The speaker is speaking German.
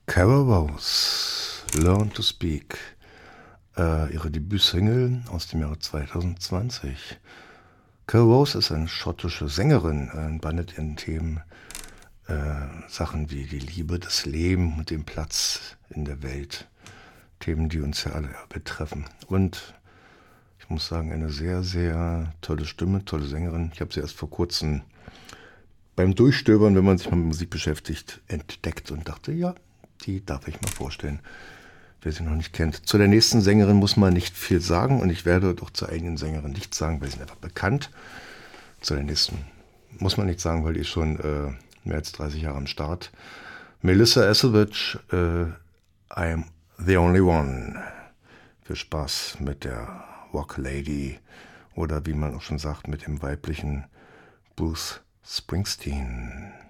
Carol Rose, Learn to Speak, ihre Debütsingle aus dem Jahre 2020. Carol Rose ist eine schottische Sängerin, bandet ihren Themen Sachen wie die Liebe, das Leben und den Platz in der Welt. Themen, die uns ja alle betreffen. Und ich muss sagen, eine sehr, sehr tolle Stimme, tolle Sängerin. Ich habe sie erst vor kurzem beim Durchstöbern, wenn man sich mal mit Musik beschäftigt, entdeckt und dachte, ja, die darf ich mal vorstellen, wer sie noch nicht kennt. Zu der nächsten Sängerin muss man nicht viel sagen und ich werde doch zur eigenen Sängerin nichts sagen, weil sie sind einfach bekannt. Zu der nächsten muss man nichts sagen, weil die ist schon mehr als 30 Jahre am Start. Melissa Etheridge, I'm the Only One. Viel Spaß mit der Rock Lady oder wie man auch schon sagt, mit dem weiblichen Bruce Springsteen.